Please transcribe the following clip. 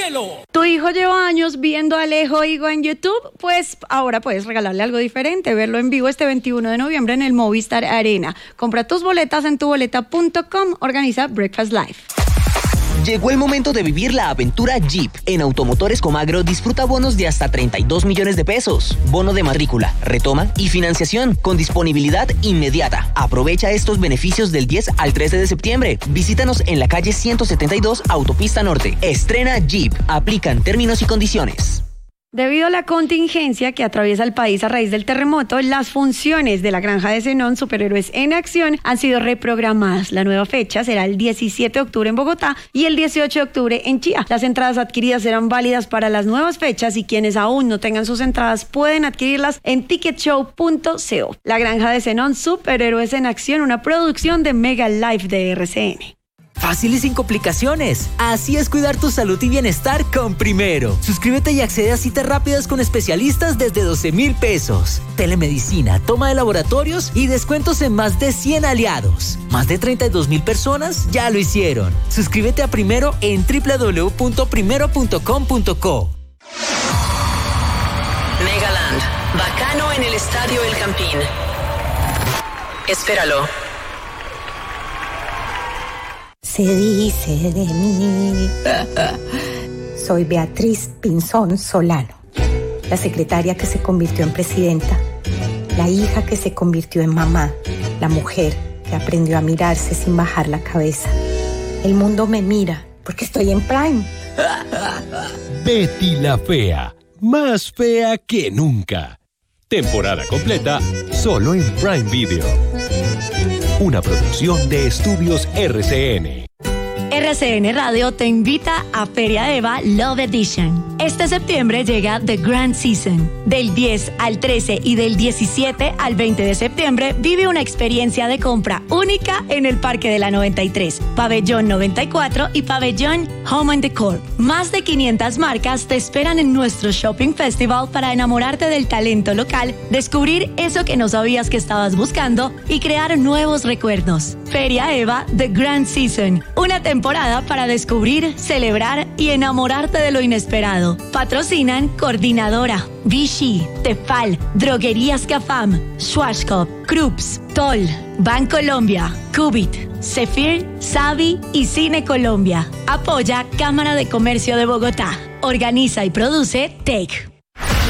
cielo. ¿Tu hijo lleva años viendo a Alejo Higo en YouTube? Pues ahora puedes regalarle algo diferente, verlo en vivo este 21 de noviembre en el Movistar Arena. Compra tus boletas en tuboleta.com, organiza Breakfast Live. Llegó el momento de vivir la aventura Jeep. En Automotores Comagro disfruta bonos de hasta 32 millones de pesos. Bono de matrícula, retoma y financiación con disponibilidad inmediata. Aprovecha estos beneficios del 10 al 13 de septiembre. Visítanos en la calle 172, Autopista Norte. Estrena Jeep. Aplican términos y condiciones. Debido a la contingencia que atraviesa el país a raíz del terremoto, las funciones de la Granja de Zenón Superhéroes en Acción han sido reprogramadas. La nueva fecha será el 17 de octubre en Bogotá y el 18 de octubre en Chía. Las entradas adquiridas serán válidas para las nuevas fechas y quienes aún no tengan sus entradas pueden adquirirlas en ticketshow.co. La Granja de Zenón Superhéroes en Acción, una producción de Mega Life de RCN. Fácil y sin complicaciones. Así es cuidar tu salud y bienestar con Primero. Suscríbete y accede a citas rápidas con especialistas desde 12,000 pesos. Telemedicina, toma de laboratorios y descuentos en más de 100 aliados. Más de 32,000 personas ya lo hicieron. Suscríbete a Primero en www.primero.com.co. Megaland, bacano en el Estadio El Campín. Espéralo. Se dice de mí. Soy Beatriz Pinzón Solano, la secretaria que se convirtió en presidenta, la hija que se convirtió en mamá, la mujer que aprendió a mirarse sin bajar la cabeza. El mundo me mira porque estoy en Prime. Betty la Fea, más fea que nunca. Temporada completa solo en Prime Video. Una producción de Estudios RCN. RCN Radio te invita a Feria Eva Love Edition. Este septiembre llega The Grand Season. Del 10 al 13 y del 17 al 20 de septiembre vive una experiencia de compra única en el Parque de la 93, Pabellón 94 y Pabellón Home and Decor. Más de 500 marcas te esperan en nuestro Shopping Festival para enamorarte del talento local, descubrir eso que no sabías que estabas buscando y crear nuevos recuerdos. Feria Eva The Grand Season. Una temporada para descubrir, celebrar y enamorarte de lo inesperado. Patrocinan Coordinadora, Vichy, Tefal, Droguerías Cafam, Schwarzkopf, Krups, Toll, Bancolombia, Cubit, Zephyr, Savi y Cine Colombia. Apoya Cámara de Comercio de Bogotá. Organiza y produce TEC.